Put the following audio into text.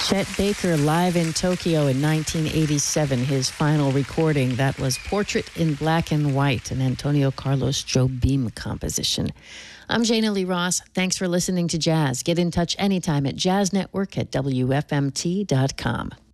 Chet Baker live in Tokyo in 1987, his final recording. That was Portrait in Black and White, an Antonio Carlos Jobim composition. I'm Jana Lee Ross. Thanks for listening to Jazz. Get in touch anytime at jazznetwork@wfmt.com.